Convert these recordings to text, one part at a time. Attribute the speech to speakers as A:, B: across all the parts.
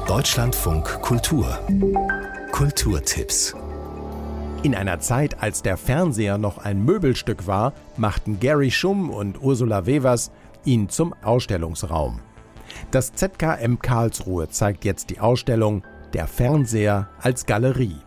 A: Deutschlandfunk Kultur. Kulturtipps.
B: In einer Zeit, als der Fernseher noch ein Möbelstück war, machten Gary Schumm und Ursula Wevers ihn zum Ausstellungsraum. Das ZKM Karlsruhe zeigt jetzt die Ausstellung Der Fernseher als Galerie.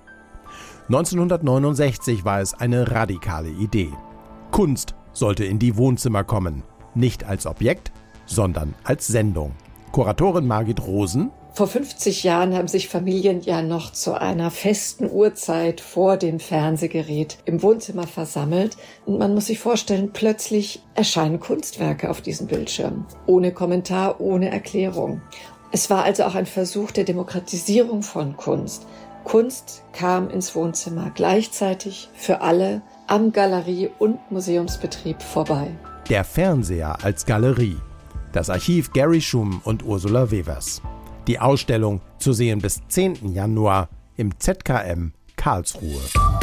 B: 1969 war es eine radikale Idee. Kunst sollte in die Wohnzimmer kommen, nicht als Objekt, sondern als Sendung. Kuratorin Margit Rosen:
C: Vor 50 Jahren haben sich Familien ja noch zu einer festen Uhrzeit vor dem Fernsehgerät im Wohnzimmer versammelt. Und man muss sich vorstellen, plötzlich erscheinen Kunstwerke auf diesen Bildschirmen. Ohne Kommentar, ohne Erklärung. Es war also auch ein Versuch der Demokratisierung von Kunst. Kunst kam ins Wohnzimmer gleichzeitig für alle am Galerie- und Museumsbetrieb vorbei.
B: Der Fernseher als Galerie. Das Archiv Gary Schumm und Ursula Wevers. Die Ausstellung zu sehen bis 10. Januar im ZKM Karlsruhe.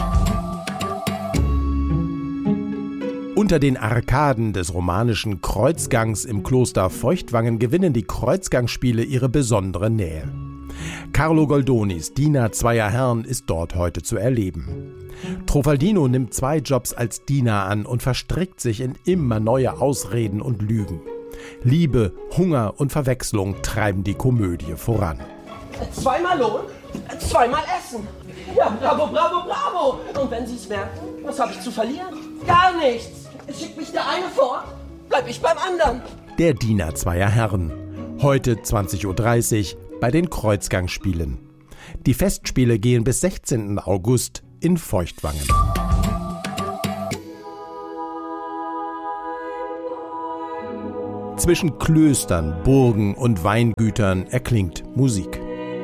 B: Unter den Arkaden des romanischen Kreuzgangs im Kloster Feuchtwangen gewinnen die Kreuzgangspiele ihre besondere Nähe. Carlo Goldonis Diener zweier Herren ist dort heute zu erleben. Trofaldino nimmt 2 Jobs als Diener an und verstrickt sich in immer neue Ausreden und Lügen. Liebe, Hunger und Verwechslung treiben die Komödie voran.
D: 2-mal Lohn, 2-mal Essen. Ja, bravo, bravo, bravo. Und wenn Sie es merken, was habe ich zu verlieren? Gar nichts. Es schickt mich der eine fort, bleib ich beim anderen.
B: Der Diener zweier Herren. Heute 20.30 Uhr bei den Kreuzgangspielen. Die Festspiele gehen bis 16. August in Feuchtwangen. Zwischen Klöstern, Burgen und Weingütern erklingt Musik.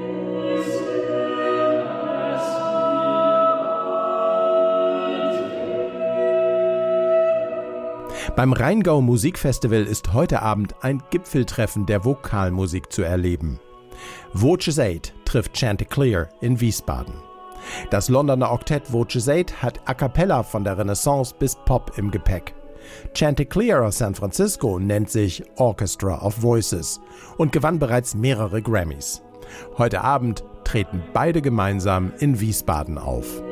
B: Beim Rheingau Musikfestival ist heute Abend ein Gipfeltreffen der Vokalmusik zu erleben. Voces 8 trifft Chanticleer in Wiesbaden. Das Londoner Oktett Voces 8 hat A Cappella von der Renaissance bis Pop im Gepäck. Chanticleer aus San Francisco nennt sich Orchestra of Voices und gewann bereits mehrere Grammys. Heute Abend treten beide gemeinsam in Wiesbaden auf.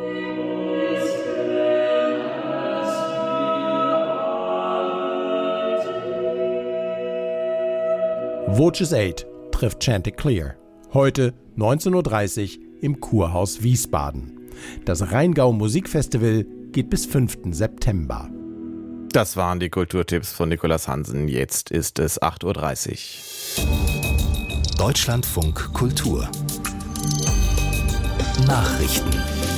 B: Voces 8 trifft Chanticleer. Heute 19.30 Uhr im Kurhaus Wiesbaden. Das Rheingau Musikfestival geht bis 5. September.
E: Das waren die Kulturtipps von Nicolas Hansen. Jetzt ist es 8.30 Uhr.
A: Deutschlandfunk Kultur. Nachrichten.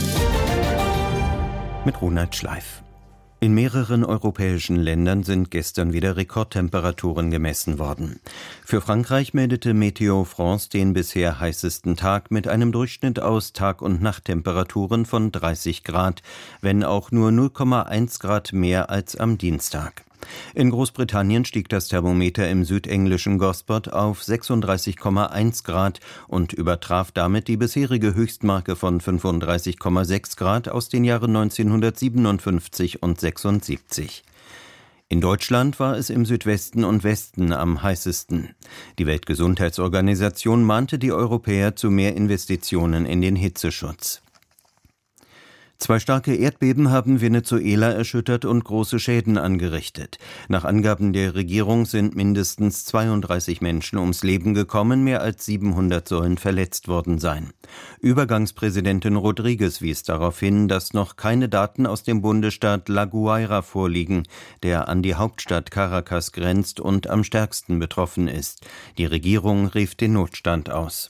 F: Mit Ronald Schleif. In mehreren europäischen Ländern sind gestern wieder Rekordtemperaturen gemessen worden. Für Frankreich meldete Météo France den bisher heißesten Tag mit einem Durchschnitt aus Tag- und Nachttemperaturen von 30 Grad, wenn auch nur 0,1 Grad mehr als am Dienstag. In Großbritannien stieg das Thermometer im südenglischen Gosport auf 36,1 Grad und übertraf damit die bisherige Höchstmarke von 35,6 Grad aus den Jahren 1957 und 76. In Deutschland war es im Südwesten und Westen am heißesten. Die Weltgesundheitsorganisation mahnte die Europäer zu mehr Investitionen in den Hitzeschutz. 2 starke Erdbeben haben Venezuela erschüttert und große Schäden angerichtet. Nach Angaben der Regierung sind mindestens 32 Menschen ums Leben gekommen, mehr als 700 sollen verletzt worden sein. Übergangspräsidentin Rodriguez wies darauf hin, dass noch keine Daten aus dem Bundesstaat La Guaira vorliegen, der an die Hauptstadt Caracas grenzt und am stärksten betroffen ist. Die Regierung rief den Notstand aus.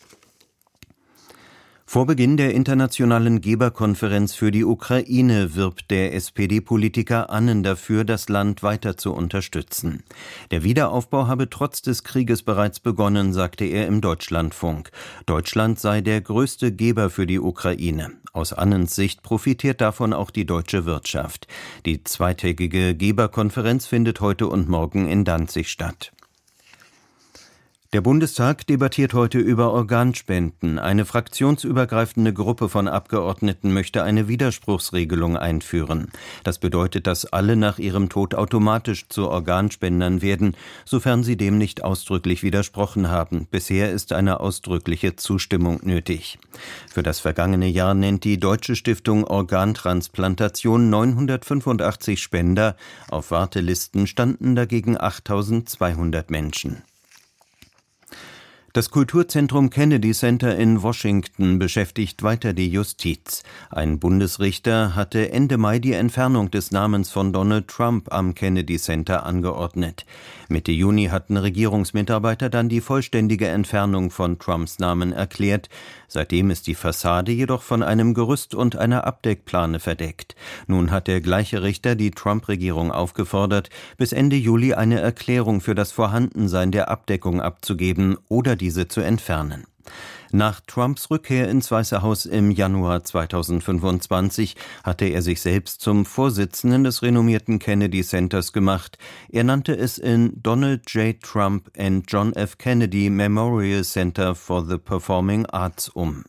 F: Vor Beginn der internationalen Geberkonferenz für die Ukraine wirbt der SPD-Politiker Annen dafür, das Land weiter zu unterstützen. Der Wiederaufbau habe trotz des Krieges bereits begonnen, sagte er im Deutschlandfunk. Deutschland sei der größte Geber für die Ukraine. Aus Annens Sicht profitiert davon auch die deutsche Wirtschaft. Die zweitägige Geberkonferenz findet heute und morgen in Danzig statt. Der Bundestag debattiert heute über Organspenden. Eine fraktionsübergreifende Gruppe von Abgeordneten möchte eine Widerspruchsregelung einführen. Das bedeutet, dass alle nach ihrem Tod automatisch zu Organspendern werden, sofern sie dem nicht ausdrücklich widersprochen haben. Bisher ist eine ausdrückliche Zustimmung nötig. Für das vergangene Jahr nennt die Deutsche Stiftung Organtransplantation 985 Spender. Auf Wartelisten standen dagegen 8.200 Menschen. Das Kulturzentrum Kennedy Center in Washington beschäftigt weiter die Justiz. Ein Bundesrichter hatte Ende Mai die Entfernung des Namens von Donald Trump am Kennedy Center angeordnet. Mitte Juni hatten Regierungsmitarbeiter dann die vollständige Entfernung von Trumps Namen erklärt. Seitdem ist die Fassade jedoch von einem Gerüst und einer Abdeckplane verdeckt. Nun hat der gleiche Richter die Trump-Regierung aufgefordert, bis Ende Juli eine Erklärung für das Vorhandensein der Abdeckung abzugeben oder diese zu entfernen. Nach Trumps Rückkehr ins Weiße Haus im Januar 2025 hatte er sich selbst zum Vorsitzenden des renommierten Kennedy Centers gemacht. Er nannte es in Donald J. Trump and John F. Kennedy Memorial Center for the Performing Arts um.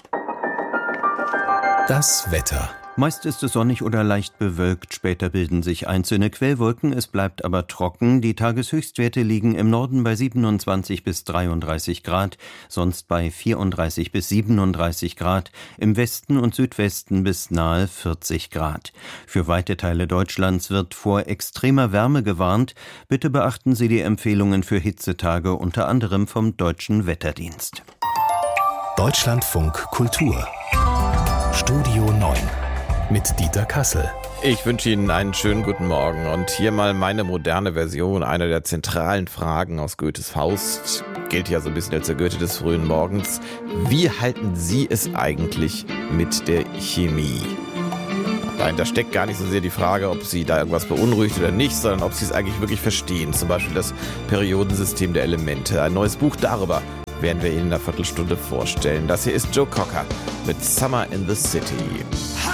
A: Das Wetter.
F: Meist ist es sonnig oder leicht bewölkt, später bilden sich einzelne Quellwolken, es bleibt aber trocken. Die Tageshöchstwerte liegen im Norden bei 27 bis 33 Grad, sonst bei 34 bis 37 Grad, im Westen und Südwesten bis nahe 40 Grad. Für weite Teile Deutschlands wird vor extremer Wärme gewarnt. Bitte beachten Sie die Empfehlungen für Hitzetage, unter anderem vom Deutschen Wetterdienst.
A: Deutschlandfunk Kultur. Studio 9. Mit Dieter Kassel.
E: Ich wünsche Ihnen einen schönen guten Morgen und hier mal meine moderne Version einer der zentralen Fragen aus Goethes Faust. Gilt ja so ein bisschen als der Goethe des frühen Morgens. Wie halten Sie es eigentlich mit der Chemie? Dahinter steckt gar nicht so sehr die Frage, ob Sie da irgendwas beunruhigt oder nicht, sondern ob Sie es eigentlich wirklich verstehen. Zum Beispiel das Periodensystem der Elemente. Ein neues Buch darüber werden wir Ihnen in einer Viertelstunde vorstellen. Das hier ist Joe Cocker mit Summer in the City.